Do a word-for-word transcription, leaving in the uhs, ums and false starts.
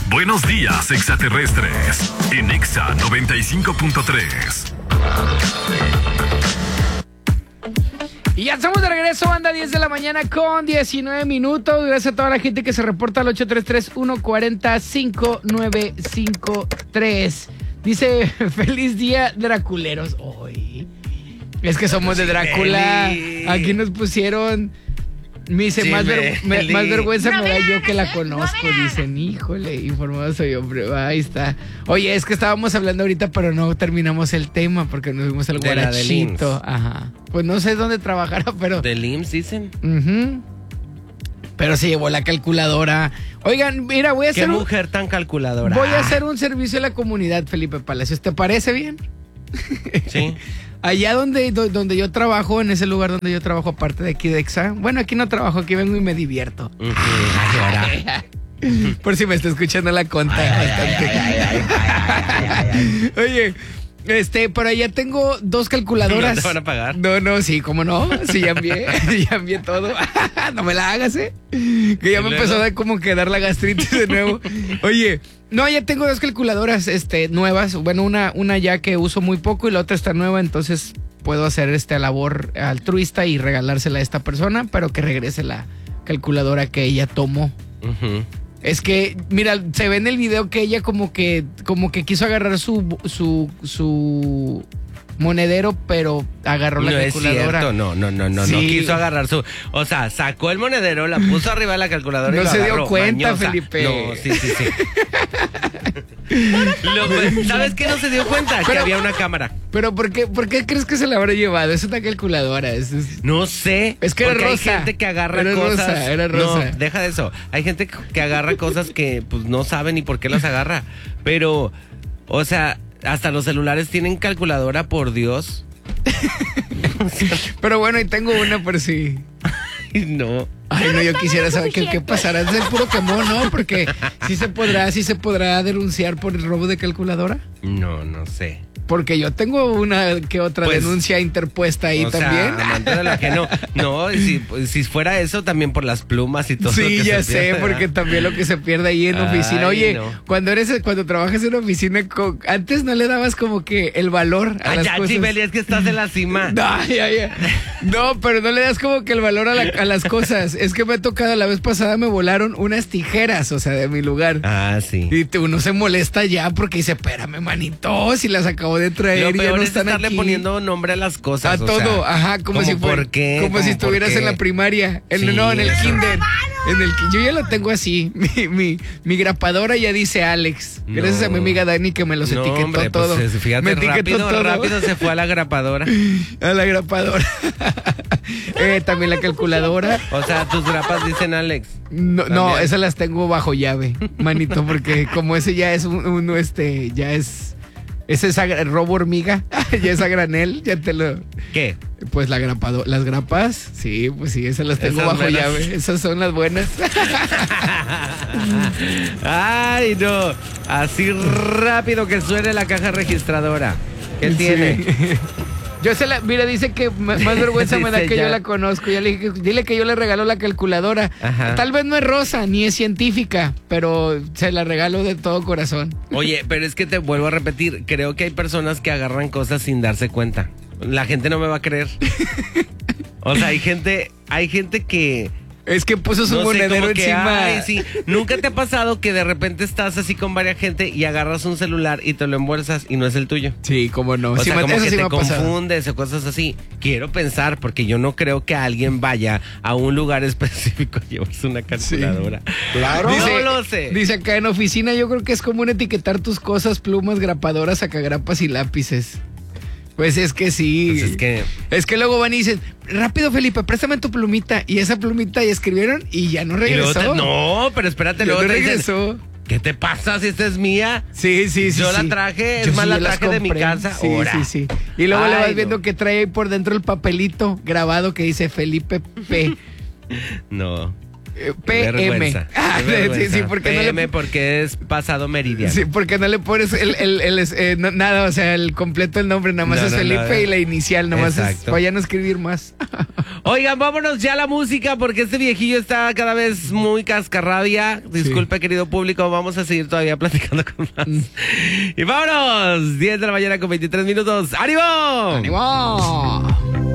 Buenos días, extraterrestres. En Exa noventa y cinco punto tres. Y ya estamos de regreso, banda, diez de la mañana con diecinueve minutos. Gracias a toda la gente que se reporta al ocho tres tres, uno cuatro cero, cinco nueve cinco tres. Dice, feliz día, Draculeros. Hoy es que somos de Drácula. Aquí nos pusieron... Me dice, más, ver, me, más vergüenza no me da yo que la conozco. No dicen, híjole, informado soy hombre. Ahí está. Oye, es que estábamos hablando ahorita, pero no terminamos el tema porque nos fuimos al de guarachito. Ajá. Pues no sé dónde trabajará, pero... ¿Del I M S S dicen? Uh-huh. Pero se llevó la calculadora. Oigan, mira, voy a hacer... ¿Qué un... mujer tan calculadora? Voy a hacer un servicio a la comunidad, Felipe Palacios. ¿Te parece bien? Sí. Allá donde, donde yo trabajo, en ese lugar donde yo trabajo, aparte de aquí de Exa. Bueno, aquí no trabajo, aquí vengo y me divierto. Uh-huh. Por si me está escuchando la conta. Oye, este, por allá tengo dos calculadoras. ¿No te van a pagar? No, no, sí, ¿cómo no? Sí, ya envié, ya envié todo. No me la hagas, ¿eh? Que ya me empezó a dar como que dar la gastritis de nuevo. Oye, no, ya tengo dos calculadoras este, nuevas. Bueno, una, una ya que uso muy poco y la otra está nueva, entonces puedo hacer esta labor altruista y regalársela a esta persona, pero que regrese la calculadora que ella tomó. Uh-huh. Es que, mira, se ve en el video que ella como que, como que quiso agarrar su, su, su monedero, pero agarró la no calculadora. Es cierto. No, no, no, no, sí. no quiso agarrar su... O sea, sacó el monedero, la puso arriba de la calculadora no y lo se agarró. dio cuenta, Mañosa. Felipe. No, sí, sí, sí. Lo, ¿sabes qué no se dio cuenta? Pero, que había una cámara. Pero ¿por qué, ¿por qué crees que se la habrá llevado? Es una calculadora. Es, es... No sé. Es que era porque rosa. Hay gente que agarra era cosas. Rosa, era rosa. No, deja de eso. Hay gente que agarra cosas que pues no sabe ni por qué las agarra. Pero, o sea, hasta los celulares tienen calculadora, por Dios. Pero bueno, y tengo una por si. Ay, no. Ay, no, yo quisiera saber qué, qué pasará. Es el puro quemón, ¿no? Porque sí se podrá, sí se podrá denunciar por el robo de calculadora. No, no sé. Porque yo tengo una que otra pues, denuncia interpuesta ahí o también. Sea, amante de lo ajeno. No, si, si fuera eso, también por las plumas y todo. Sí, lo que ya se sé, pierde, porque ¿verdad? también lo que se pierde ahí en Ay, oficina. Oye, no. cuando eres, cuando trabajas en oficina, antes no le dabas como que el valor a Ay, las ya, cosas. Chibeli, es que estás en la cima. No, ya, ya. No, pero no le das como que el valor a, la, a las cosas. Es que me ha tocado, la vez pasada me volaron unas tijeras, o sea, de mi lugar. Ah, sí. Y uno se molesta ya porque dice, espérame, manito, si las acabo de traer Lo y ya no es están estarle aquí. poniendo nombre a las cosas. A o todo, sea, ajá, como si fuera, ¿por qué? como si estuvieras en la primaria, en, sí, no, en el kinder, en el yo ya lo tengo así, mi, mi, mi grapadora ya dice Alex, no. Gracias a mi amiga Dani que me los no, etiquetó hombre, todo, pues, fíjate, me etiquetó rápido, todo, rápido se fue a la grapadora, a la grapadora, eh, también la calculadora, o sea, tus grapas dicen Alex. No, no, esas las tengo bajo llave, manito, porque como ese ya es un, un este, ya es Ese es a, robo hormiga, ya es a granel, ya te lo... ¿Qué? Pues la grapado, las grapas, sí, pues sí, esas las tengo esas bajo buenas. Llave, esas son las buenas. Ay, no, así rápido que suene la caja registradora. ¿Qué sí. tiene? Yo se la, mira, dice que más vergüenza me da que ya. Yo la conozco. Ya le dije, dile que yo le regalo la calculadora. Ajá. Tal vez no es rosa, ni es científica, pero se la regalo de todo corazón. Oye, pero es que te vuelvo a repetir, creo que hay personas que agarran cosas sin darse cuenta. La gente no me va a creer. O sea, hay gente, hay gente que... Es que puso su no monedero sé, encima. Ay, sí. ¿Nunca te ha pasado que de repente estás así con varias gente y agarras un celular y te lo embolsas y no es el tuyo? Sí, cómo no. O sí, sea, me, como que sí te confundes o cosas así. Quiero pensar, porque yo no creo que alguien vaya a un lugar específico a llevarse una calculadora. Sí. Claro. Dice, no lo sé. Dice acá en oficina, yo creo que es común etiquetar tus cosas, plumas, grapadoras, sacagrapas y lápices. Pues es que sí. Pues es que... Es que luego van y dicen, rápido, Felipe, préstame tu plumita. Y esa plumita ya escribieron y ya no regresó. Te... No, pero espérate, luego no te regresó. Dicen, ¿qué te pasa si esta es mía? Sí, sí, sí. Yo sí. la traje, yo es más, sí, la traje de mi casa. Sí, Ahora. sí, sí. Y luego Ay, le vas no. viendo que trae por dentro el papelito grabado que dice Felipe P. No. P M. Vergüenza, Ah, qué vergüenza. sí, sí, porque P M no le, porque es pasado meridiano. sí, porque no le pones el, el, el- eh, no- nada, o sea, el completo el nombre, nada más No, es no, Felipe no. y la inicial, nada más es Exacto. para ya no escribir más. Oigan, vámonos ya a la música porque este viejillo está cada vez muy cascarrabia. Disculpe, querido público, vamos a seguir todavía platicando con más. Y vámonos, diez de la mañana con veintitrés minutos. ¡Ánimo! ¡Ánimo!